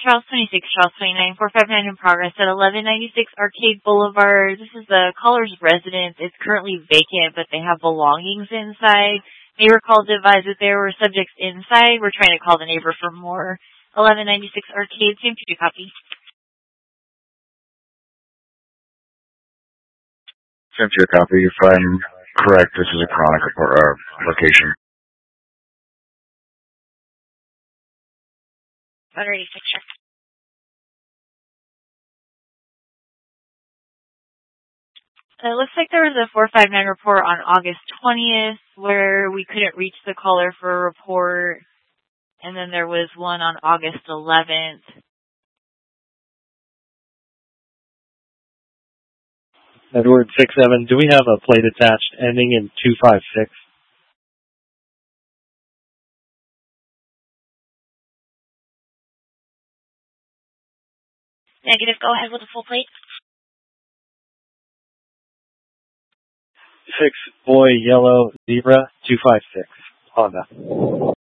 Charles 26, Charles 29, 459 in progress at 1196 Arcade Boulevard. This is the caller's residence. It's currently vacant, but they have belongings inside. Neighbor called to advise that there were subjects inside. We're trying to call the neighbor for more. 1196 Arcade, same to copy. Sent you a copy. If I'm correct, this is a chronic location. 186, sure. It looks like there was a 459 report on August 20th where we couldn't reach the caller for a report. And then there was one on August 11th. Edward 67, do we have a plate attached ending in 256? Negative, go ahead with the full plate. 6 Boy Yellow Zebra 256 Honda.